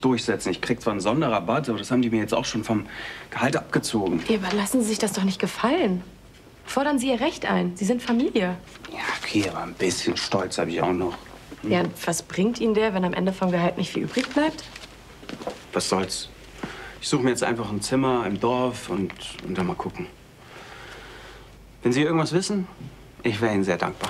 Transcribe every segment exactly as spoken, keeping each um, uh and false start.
durchsetzen. Ich krieg zwar einen Sonderrabatt, aber das haben die mir jetzt auch schon vom Gehalt abgezogen. Ja, aber lassen Sie sich das doch nicht gefallen. Fordern Sie Ihr Recht ein. Sie sind Familie. Ja, okay, aber ein bisschen Stolz habe ich auch noch. Hm? Ja, und was bringt Ihnen der, wenn am Ende vom Gehalt nicht viel übrig bleibt? Was soll's? Ich suche mir jetzt einfach ein Zimmer im Dorf und, und dann mal gucken. Wenn Sie irgendwas wissen, ich wäre Ihnen sehr dankbar.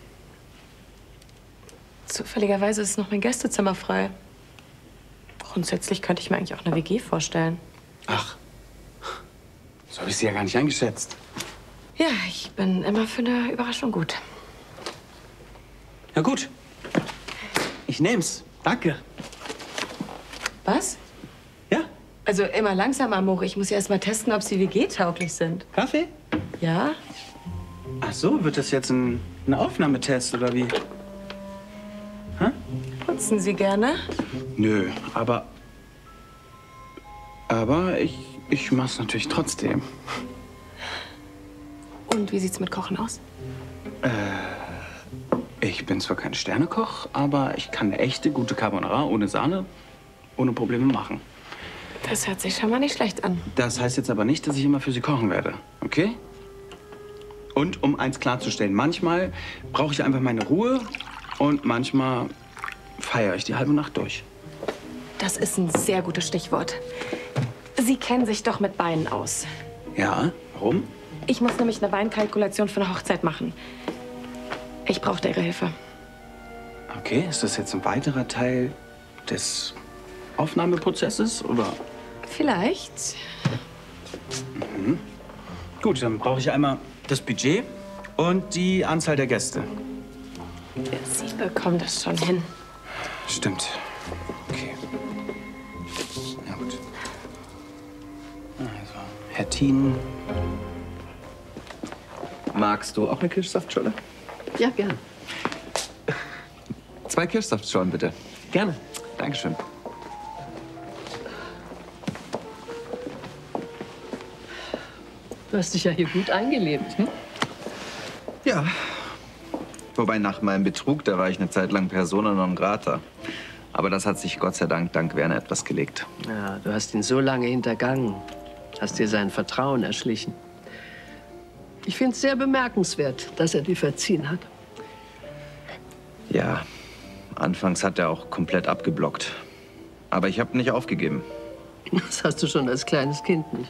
Zufälligerweise ist noch mein Gästezimmer frei. Grundsätzlich könnte ich mir eigentlich auch eine W G vorstellen. Ach, so habe ich Sie ja gar nicht eingeschätzt. Ja, ich bin immer für eine Überraschung gut. Ja gut, ich nehm's. Danke. Was? Ja? Also immer langsam, Amore. Ich muss ja erst mal testen, ob sie W G-tauglich sind. Kaffee? Ja? Ach so, wird das jetzt ein, ein Aufnahmetest oder wie? Hä? Putzen Sie gerne? Nö, aber... Aber ich, ich mach's natürlich trotzdem. Und wie sieht's mit Kochen aus? Äh, ich bin zwar kein Sternekoch, aber ich kann eine echte, gute Carbonara ohne Sahne ohne Probleme machen. Das hört sich schon mal nicht schlecht an. Das heißt jetzt aber nicht, dass ich immer für Sie kochen werde, okay? Und um eins klarzustellen, manchmal brauche ich einfach meine Ruhe und manchmal feiere ich die halbe Nacht durch. Das ist ein sehr gutes Stichwort. Sie kennen sich doch mit Weinen aus. Ja, warum? Ich muss nämlich eine Weinkalkulation für eine Hochzeit machen. Ich brauchte Ihre Hilfe. Okay, ist das jetzt ein weiterer Teil des Aufnahmeprozesses, oder? Vielleicht. Mhm. Gut, dann brauche ich einmal das Budget und die Anzahl der Gäste. Ja, Sie bekommen das schon hin. Stimmt. Okay. Na gut. Also, Herr Thien. Magst du auch eine Kirschsaftschorle? Ja, gern. Zwei Kirschsaftschorlen, bitte. Gerne. Dankeschön. Du hast dich ja hier gut eingelebt, hm? Ja. Wobei nach meinem Betrug, da war ich eine Zeit lang Persona non grata. Aber das hat sich Gott sei Dank dank Werner etwas gelegt. Ja, du hast ihn so lange hintergangen, hast dir sein Vertrauen erschlichen. Ich finde es sehr bemerkenswert, dass er dir verziehen hat. Ja, anfangs hat er auch komplett abgeblockt. Aber ich habe nicht aufgegeben. Das hast du schon als kleines Kind nicht.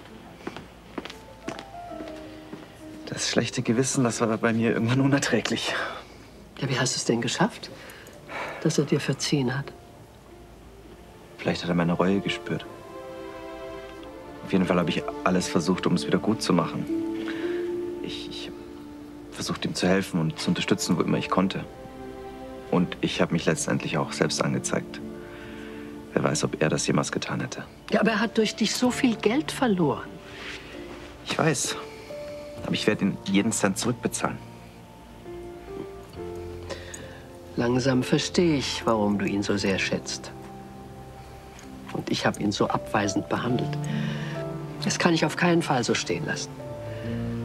Das schlechte Gewissen, das war bei mir irgendwann unerträglich. Ja, wie hast du es denn geschafft, dass er dir verziehen hat? Vielleicht hat er meine Reue gespürt. Auf jeden Fall habe ich alles versucht, um es wieder gut zu machen. Ich, ich versucht ihm zu helfen und zu unterstützen, wo immer ich konnte. Und ich habe mich letztendlich auch selbst angezeigt. Wer weiß, ob er das jemals getan hätte. Ja, aber er hat durch dich so viel Geld verloren. Ich weiß. Aber ich werde ihn jeden Cent zurückbezahlen. Langsam verstehe ich, warum du ihn so sehr schätzt. Und ich habe ihn so abweisend behandelt. Das kann ich auf keinen Fall so stehen lassen.